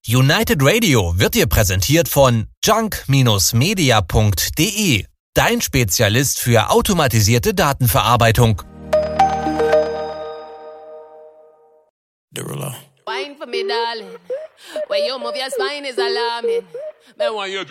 United Radio wird dir präsentiert von junk-media.de, dein Spezialist für automatisierte Datenverarbeitung. Wine for me, darling. When you move your spine is alarming.